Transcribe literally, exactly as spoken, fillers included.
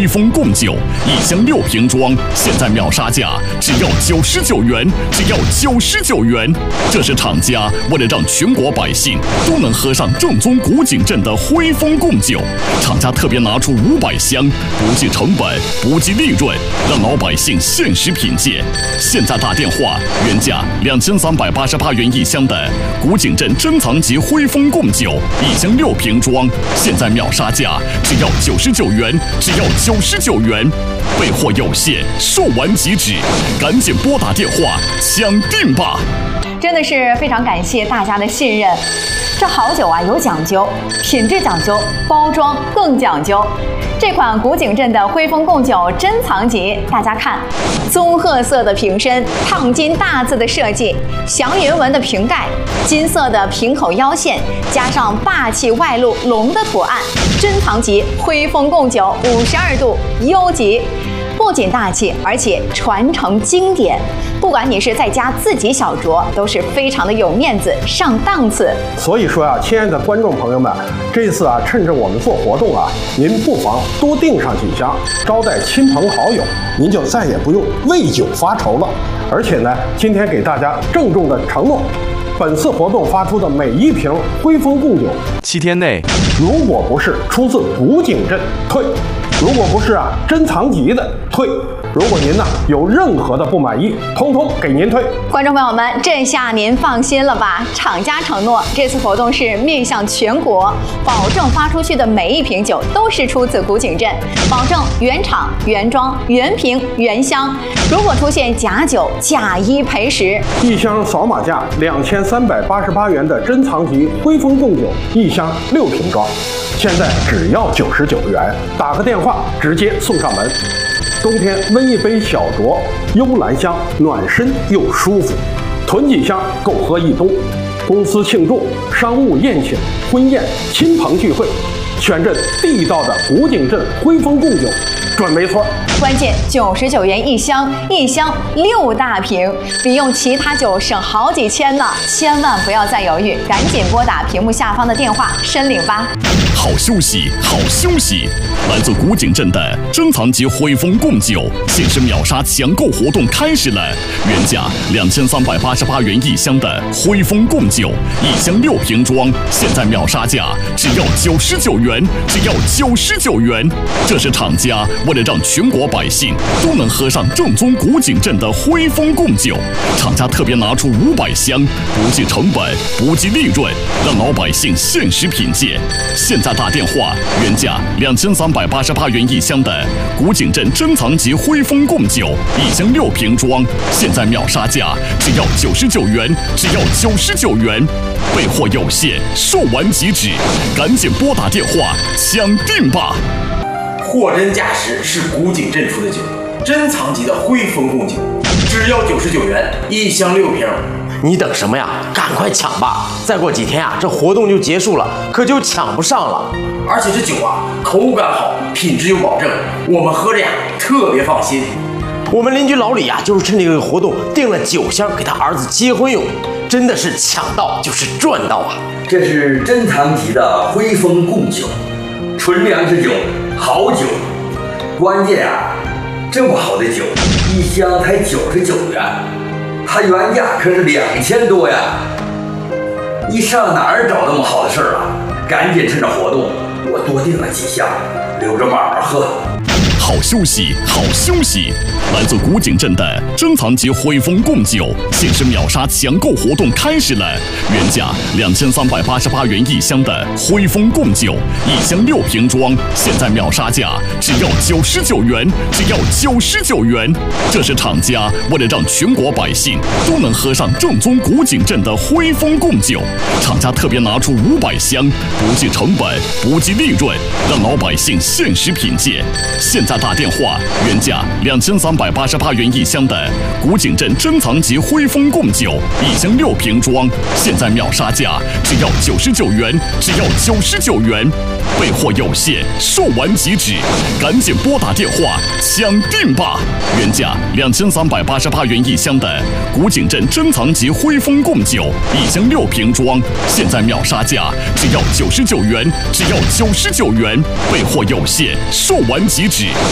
汇丰贡酒，一箱六瓶装，现在秒杀价只要九十九元，只要九十九元。这是厂家为了让全国百姓都能喝上正宗古井镇的汇丰贡酒，厂家特别拿出五百箱，不计成本，不计利润，让老百姓限时品鉴。现在打电话，原价两千三百八十八元一箱的古井镇珍藏级汇丰贡酒，一箱六瓶装，现在秒杀价只要九十九元，只要九十九元。备货有限，售完即止，赶紧拨打电话抢订吧！ 真的是非常感谢大家的信任。这好酒啊有讲究，品质讲究，包装更讲究。这款古井镇的汇丰贡酒珍藏级，大家看，棕褐色的瓶身，烫金大字的设计，祥云纹的瓶盖，金色的瓶口腰线，加上霸气外露龙的图案，珍藏级汇丰贡酒五十二度优级。不仅大气，而且传承经典。不管你是在家自己小酌，都是非常的有面子、上档次。 所以说啊，亲爱的观众朋友们，这次啊，趁着我们做活动啊，您不妨多订上几箱，招待亲朋好友，您就再也不用为酒发愁了。而且呢，今天给大家郑重的承诺，本次活动发出的每一瓶汇丰贡酒， 七天内， 如果不是出自古井镇，退；如果不是啊珍藏级的，退。如果您呢有任何的不满意，通通给您退。 观众朋友们，这下您放心了吧？厂家承诺，这次活动是面向全国，保证发出去的每一瓶酒都是出自古井镇，保证原厂、原装、原瓶、原箱。如果出现假酒，假一赔十。 一箱扫码价两千三百八十八元的珍藏级汇丰贡酒，一箱六瓶装，现在只要九十九元，打个电话直接送上门。冬天温一杯小酌，幽兰香，暖身又舒服，囤几箱够喝一冬。公司庆祝、商务宴请、婚宴、亲朋聚会，选这地道的古井镇汇丰贡酒，准没错。 关键九十九元一箱，一箱六大瓶，比用其他酒省好几千呢！千万不要再犹豫，赶紧拨打屏幕下方的电话申领吧。 好休息，好休息！来自古井镇的珍藏级汇丰贡酒限时秒杀抢购活动开始了，原价两千三百八十八元一箱的汇丰贡酒，一箱六瓶装，现在秒杀价只要九十九元，只要九十九元。这是厂家为了让全国百姓都能喝上正宗古井镇的汇丰贡酒，厂家特别拿出五百箱，不计成本，不计利润，让老百姓限时品鉴。现在打电话，原价两千三百八十八元一箱的古井镇珍藏级汇丰贡酒，一箱六瓶装，现在秒杀价只要九十九元，只要九十九元。备货有限，售完即止，赶紧拨打电话抢订吧！ 货真价实是古井镇出的酒，珍藏级的汇丰贡酒，只要九十九元一箱六瓶。 你等什么呀？赶快抢吧！再过几天啊，这活动就结束了，可就抢不上了。 而且这酒啊，口感好，品质有保证，我们喝着呀特别放心。 我们邻居老李啊，就是趁这个活动订了九箱给他儿子结婚用，真的是抢到就是赚到啊！ 这是珍藏级的汇丰贡酒，纯粮食酒，好酒。关键啊，这么好的酒，一箱才九十九元。它原价可是两千多呀！你上哪儿找那么好的事儿啊？赶紧趁着活动，我多订了几箱，留着慢慢喝。 好休息，好休息！来自古井镇的珍藏级汇丰贡酒限时秒杀抢购活动开始了，原价两千三百八十八元一箱的汇丰贡酒，一箱六瓶装，现在秒杀价只要九十九元，只要九十九元。这是厂家为了让全国百姓都能喝上正宗古井镇的汇丰贡酒，厂家特别拿出五百箱，不计成本，不计利润，让老百姓限时品鉴。现在打电话，原价两千三百八十八元一箱的古井镇珍藏级汇丰贡酒，一箱六瓶装，现在秒杀价只要九十九元，只要九十九元。备货有限，售完即止，赶紧拨打电话抢订吧！原价两千三百八十八元一箱的古井镇珍藏级汇丰贡酒，一箱六瓶装，现在秒杀价只要九十九元，只要九十九元。备货有限，售完即止。